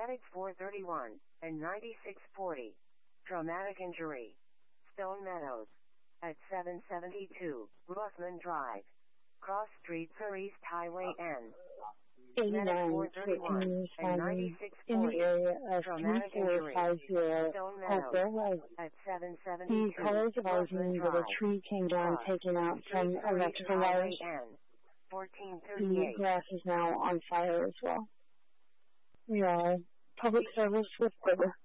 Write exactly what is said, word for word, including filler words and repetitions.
Static four thirty-one and ninety-six forty. Traumatic injury. Stone Meadows. At seven seventy-two, Rothman Drive. Cross Street for East Highway N. eighty-nine Whitney County in the area of three four five zero. Hope there was the callers advising that a tree came down taken out from electrical wires. The grass is now on fire as well. We are public service with Quiver.